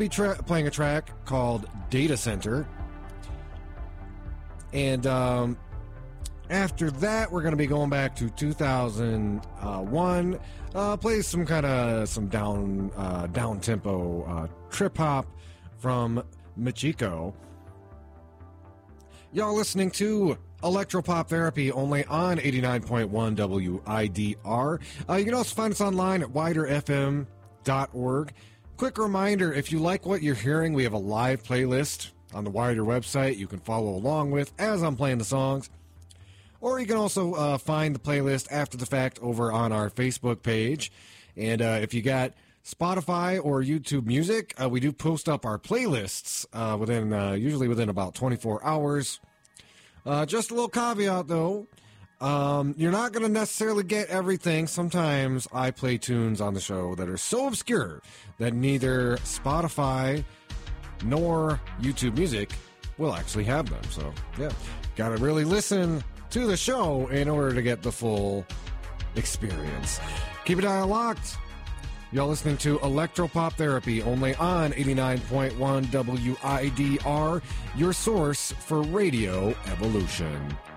Be playing a track called Data Center. And after that, we're going to be going back to 2001. Play some down tempo trip hop from Michiko. Y'all listening to Electropop Therapy only on 89.1 WIDR. You can also find us online at widerfm.org. Quick reminder, if you like what you're hearing, we have a live playlist on the Wider website you can follow along with as I'm playing the songs. Or you can also find the playlist after the fact over on our Facebook page. And if you got Spotify or YouTube Music, we do post up our playlists usually within about 24 hours. Just a little caveat, though. You're not going to necessarily get everything. Sometimes I play tunes on the show that are so obscure that neither Spotify nor YouTube Music will actually have them. So, yeah, got to really listen to the show in order to get the full experience. Keep it dial locked. Y'all listening to Electropop Therapy only on 89.1 WIDR, your source for Radio Evolution.